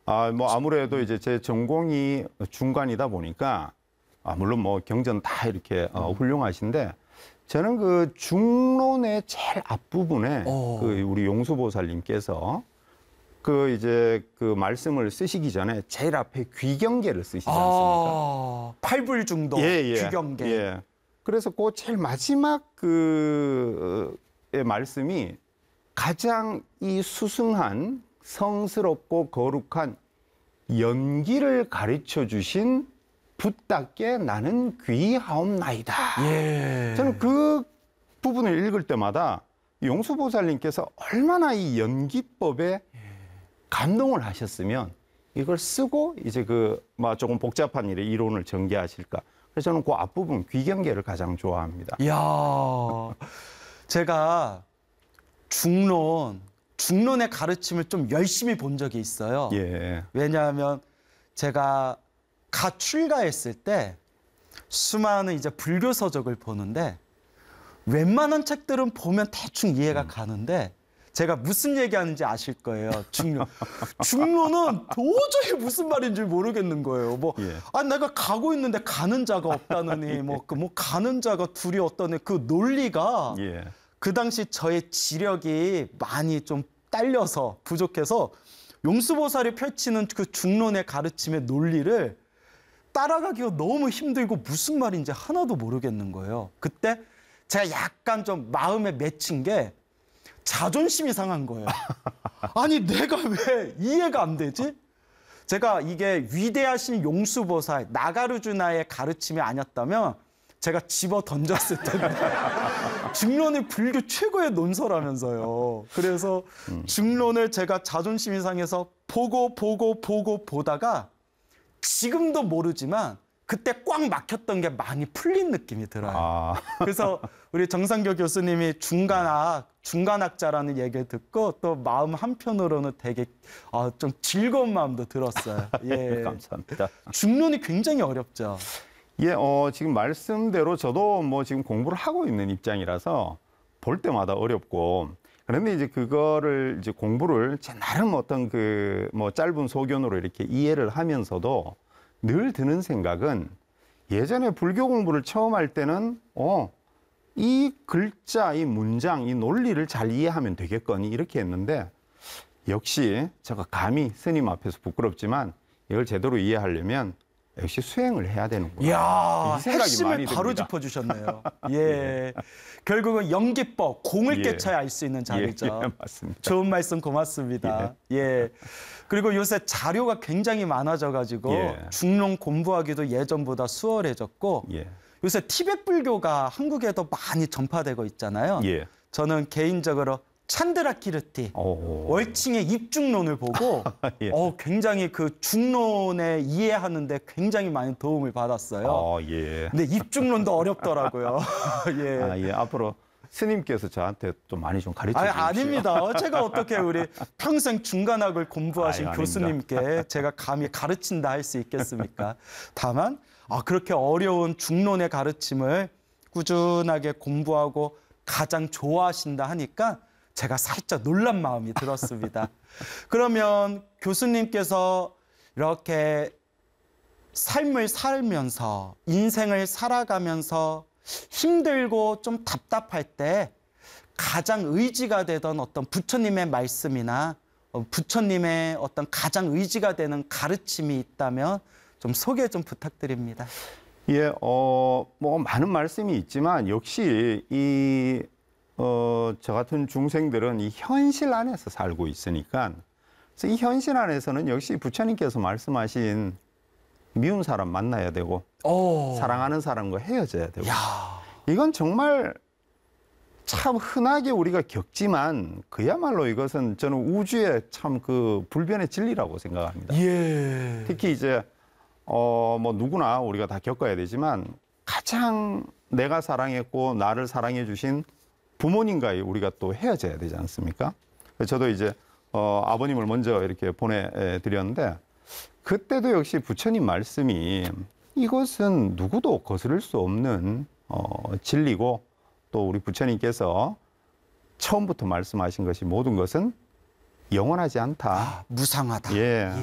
뭐 아무래도 이제 제 전공이 중간이다 보니까 물론 뭐 경전 다 이렇게 훌륭하신데 저는 그 중론의 제일 앞부분에 그 우리 용수보살님께서 그 이제 그 말씀을 쓰시기 전에 제일 앞에 귀경계를 쓰시지 않습니까? 팔불중도 귀경계. 예. 그래서 그 제일 마지막 그의 말씀이 가장 이 수승한 성스럽고 거룩한 연기를 가르쳐 주신 붓답게 나는 귀하옵나이다. 예. 저는 그 부분을 읽을 때마다 용수보살님께서 얼마나 이 연기법에 감동을 하셨으면 이걸 쓰고 이제 조금 복잡한 일의 이론을 전개하실까. 그래서 저는 그 앞부분 귀경계를 가장 좋아합니다. 이야, 제가 중론의 가르침을 좀 열심히 본 적이 있어요. 예. 왜냐하면 제가 갓 출가했을 때 수많은 이제 불교 서적을 보는데 웬만한 책들은 보면 대충 이해가 가는데 제가 무슨 얘기하는지 아실 거예요. 중론은 도저히 무슨 말인지 모르겠는 거예요. 내가 가고 있는데 가는 자가 없다느니 가는 자가 둘이 어떠니 그 논리가 그 당시 저의 지력이 많이 좀 딸려서 부족해서 용수보살이 펼치는 그 중론의 가르침의 논리를 따라가기가 너무 힘들고 무슨 말인지 하나도 모르겠는 거예요. 그때 제가 약간 좀 마음에 맺힌 게 자존심이 상한 거예요. 아니 내가 왜 이해가 안 되지? 제가 이게 위대하신 용수보살 나가르주나의 가르침이 아니었다면 제가 집어 던졌을 텐데 중론이 불교 최고의 논서라면서요. 그래서 중론을 제가 자존심이 상해서 보다가 지금도 모르지만 그때 꽉 막혔던 게 많이 풀린 느낌이 들어요. 그래서 우리 정상교 교수님이 중간학자라는 얘기를 듣고 또 마음 한편으로는 되게 좀 즐거운 마음도 들었어요. 예. 감사합니다. 중론이 굉장히 어렵죠. 예, 지금 말씀대로 저도 지금 공부를 하고 있는 입장이라서 볼 때마다 어렵고 그런데 이제 그거를 이제 공부를 제 나름 어떤 짧은 소견으로 이렇게 이해를 하면서도 늘 드는 생각은 예전에 불교 공부를 처음 할 때는 이 글자, 이 문장, 이 논리를 잘 이해하면 되겠거니 이렇게 했는데 역시 제가 감히 스님 앞에서 부끄럽지만 이걸 제대로 이해하려면 역시 수행을 해야 되는구나. 이야, 이 생각이 핵심을 많이 바로 듭니다. 짚어주셨네요. 예. 결국은 연기법, 공을 깨쳐야 알 수 있는 자리죠. 예, 맞습니다. 좋은 말씀 고맙습니다. 예. 그리고 요새 자료가 굉장히 많아져가지고 중론 공부하기도 예전보다 수월해졌고 요새 티베트 불교가 한국에도 많이 전파되고 있잖아요. 저는 개인적으로 찬드라키르티 월칭의 입중론을 보고 굉장히 그 중론에 이해하는데 굉장히 많은 도움을 받았어요. 근데 입중론도 어렵더라고요. 앞으로 스님께서 저한테 좀 많이 좀 가르쳐 주십시오. 아닙니다. 제가 어떻게 우리 평생 중간학을 공부하신 교수님께 제가 감히 가르친다 할 수 있겠습니까? 다만 그렇게 어려운 중론의 가르침을 꾸준하게 공부하고 가장 좋아하신다 하니까 제가 살짝 놀란 마음이 들었습니다. 그러면 교수님께서 이렇게 삶을 살면서 인생을 살아가면서 힘들고 좀 답답할 때 가장 의지가 되던 어떤 부처님의 말씀이나 부처님의 어떤 가장 의지가 되는 가르침이 있다면 좀 소개 좀 부탁드립니다. 많은 말씀이 있지만 역시 저 같은 중생들은 이 현실 안에서 살고 있으니까 그래서 이 현실 안에서는 역시 부처님께서 말씀하신 미운 사람 만나야 되고 사랑하는 사람과 헤어져야 되고 이건 정말 참 흔하게 우리가 겪지만 그야말로 이것은 저는 우주의 참 불변의 진리라고 생각합니다. 특히 이제 누구나 우리가 다 겪어야 되지만 가장 내가 사랑했고 나를 사랑해 주신 부모님과의 우리가 또 헤어져야 되지 않습니까? 저도 이제 아버님을 먼저 이렇게 보내드렸는데 그때도 역시 부처님 말씀이 이것은 누구도 거스를 수 없는 진리고 또 우리 부처님께서 처음부터 말씀하신 것이 모든 것은 영원하지 않다. 무상하다.